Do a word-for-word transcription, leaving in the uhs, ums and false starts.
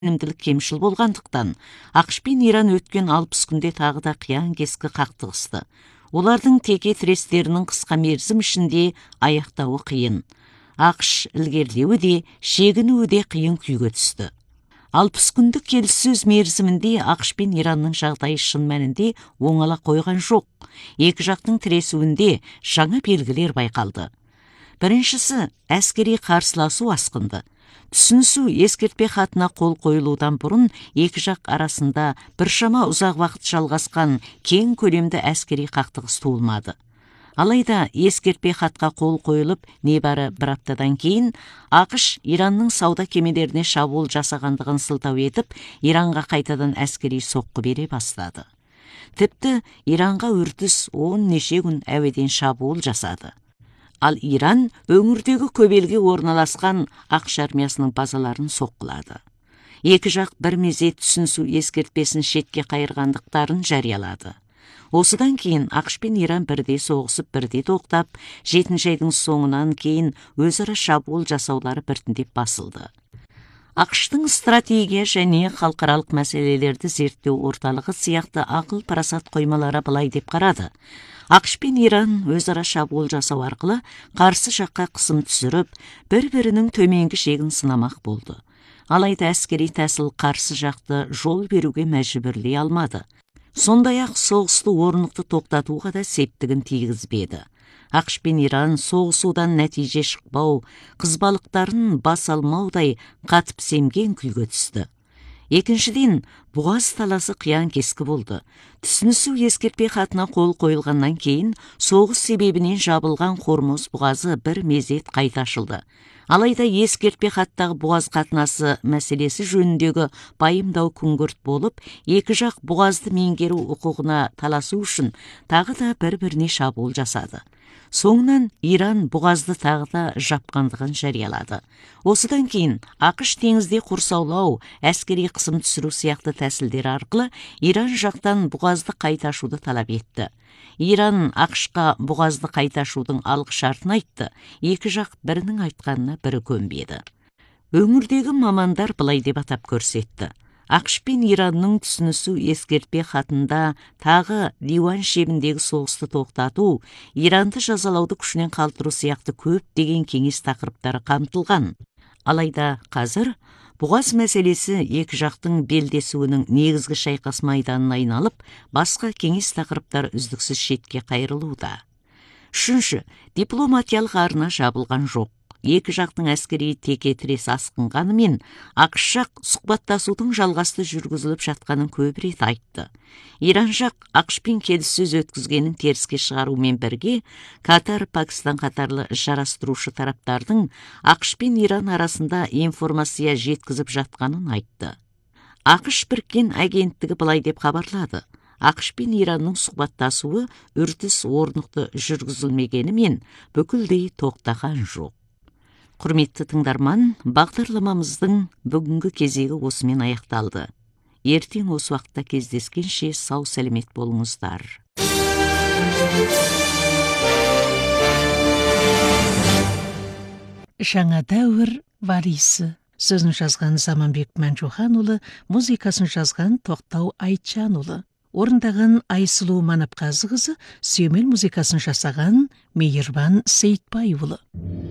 сенімділік кемшіл болғандықтан, ақш пен Иран өткен алпыс күнде тағы да қиян кескі қақтығысты. Олардың теке тірестерінің қысқа мерзім ішінде аяқтауы қиын. ақш ілгерілеуі де, шегінуі де қиын күйге түсті. алпыс күндік келіссөз мерзімінде ақш пен Иранның жағдайы шын мәнінде оңала қойған жоқ. Екі жақтың тіресуінде жаңа белгілер байқалды. Біріншісі, әскери қарсыласу асқынды. Түсінісу ескертпе хатына қол қойылудан бұрын екі жақ арасында біршама ұзақ уақыт жалғасқан кең көлемді әскери қақтығыс туылмады. Алайда ескертпе хатқа қол қойылып, небәрі бір аптадан кейін ақш Иранның сауда кемелеріне шабуыл жасағандығын сылтау етіп, Иранға қайтадан әскери соққы бере бастады. Тіпті Иранға үрдіс он неше күн әуеден шабуыл жасады. Ал Иран өңірдегі көбелге орналасқан ақш армиясының базаларын соққылады. Екі жақ бір мезет түсінісу ескертпесін шетке қайырғандықтарын жариялады. Осыдан кейін ақш пен Иран бірде соғысып, бірде тоқтап, жетінші айдың соңынан кейін өзара шабуыл жасаулары біртіндеп басылды. ақштың стратегия және халықаралық мәселелерді зерттеу орталығы сияқты ақыл парасат қоймалары былай деп қарады. ақш пен Иран өзара шабуыл жасау арқылы қарсы жаққа қысым түсіріп, бір-бірінің төменгі шегін сынамақ болды. Алайда әскери тәсіл қарсы жақты жол беруге мәжбүрлей алмады. Сондай-ақ соғысты орнықты тоқтатуға да септігін тигізбеді. ақш пен Иран соғысудан нәтиже шықпау, қызбалықтарын бас алмаудай қатып семген күйге түсті. Екіншіден, бұғаз таласы қиян кескі болды. Түсінісу ескертпе хатына қол қойылғаннан кейін соғыс себебінен жабылған Хормуз бұғазы бір мезет қайта ашылды. Алайда ескертпе хаттағы бұғаз қатынасы мәселесі жөніндегі пайымдау күңгірт болып, екі жақ бұғазды меңгеру құқығына таласу үшін тағы да бір-біріне шабуыл жасады. Соңынан Иран бұғазды тағы да жапқандығын жариялады. Осыдан кейін ақш теңізде құрсаулау, әскери қысым түсіру сияқты тәсілдер арқылы Иран жақтан бұғазды қайта ашуды талап етті. Иран ақшқа бұғазды қайта ашудың алғы шартын айтты. Екі жақ бірінің айтқанына бірі көнбеді. Өңірдегі мамандар былай деп атап көрсетті. ақш пен Иранның түсінісу ескертпе хатында тағы Ливан шебіндегі соғысты тоқтату, Иранды жазалауды күшінен қалдыру сияқты көп деген кеңес тақырыптары қамтылған. Алайда қазір бұғаз мәселесі екі жақтың белдесуінің негізгі шайқас майданына айналып, басқа кеңес тақырыптар үздіксіз шетке қайырылуда. Үшінші, дипломатиялық арна жабылған жоқ. Екі жақтың әскери теке тірес асқынғанымен, ақш жақ сұхбаттасудың жалғасты жүргізіліп жатқанын көп рет айтты. Иран жақ ақшпен келіссөз өткізгенін теріске шығарумен бірге, Катар, Пакистан қатарлы жарастырушы тараптардың ақш пен Иран арасында информация жеткізіп жатқанын айтты. ақш біріккен агенттігі былай деп хабарлады. ақш пен Иранның сұхбаттасуы үрдіс орнықты жүргізілмегенімен бүкілдей тоқтаған жоқ. Құрметті тыңдарман, бағдарламамыздың бүгінгі кезегі осымен аяқталды. Ертең осы уақытта кездескенше сау сәлемет болыңыздар. Жаңа дәуір варисі. Сөзін жазған Заманбек Мәнжуханұлы, музыкасын жазған Тоқтау Айтжанұлы. Орындаған Айсұлу Манапқазықызы, сүйемел музыкасын жасаған Мейірбан Сейітбайұлы.